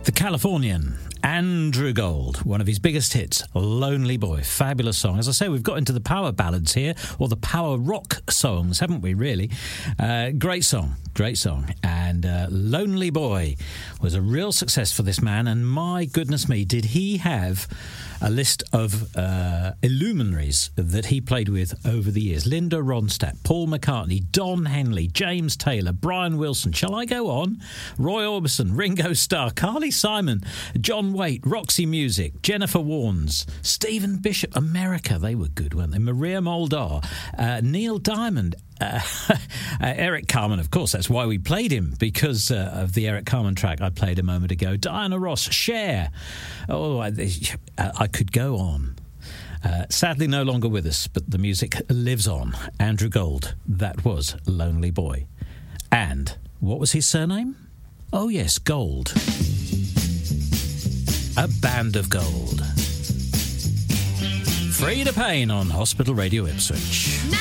The Californian, Andrew Gold, one of his biggest hits, Lonely Boy. Fabulous song. As I say, we've got into the power ballads here, or the power rock songs, haven't we, really? Great song. And Lonely Boy was a real success for this man, and my goodness me, did he have a list of illuminaries that he played with over the years. Linda Ronstadt, Paul McCartney, Don Henley, James Taylor, Brian Wilson. Shall I go on? Roy Orbison, Ringo Starr, Carly Simon, John Waite, Roxy Music, Jennifer Warnes, Stephen Bishop, America. They were good, weren't they? Maria Muldaur, Neil Diamond, Eric Carmen, of course. That's why we played him, because of the Eric Carmen track I played a moment ago. Diana Ross, Cher. Oh, I could go on. Sadly no longer with us, but the music lives on. Andrew Gold, that was Lonely Boy. And what was his surname? Oh yes, Gold. A band of gold. Free to Pain on Hospital Radio Ipswich.